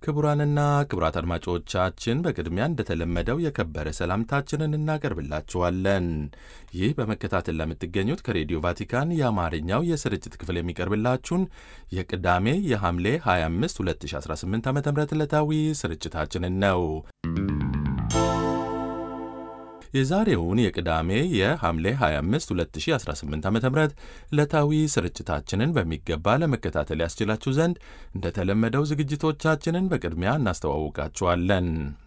ክቡራንና ክቡራት አድማጮቻችን በቅድሚያ እንደተለመደው የከበረ ሰላምታችንን እናቀርብላችኋለን። ይህ በመከታተል ለምትገኙት ከሬዲዮ ቫቲካን የአማርኛው የስርጭት ክፍል የሚቀርብላችሁን የቅዳሜ የሐምሌ 25 2018 ዓ.ም ዕለታዊ ስርጭታችንን ነው። የዛሬውን የቅዳሜ የሐምሌ 25 2018 ዓ.ም ዕለታዊ ስርጭታችንን በሚገባ ለመከታተል ያስችላችሁ ዘንድ እንደተለመደው ዝግጅቶቻችንን በቅድሚያ እናስተዋውቃችኋለን።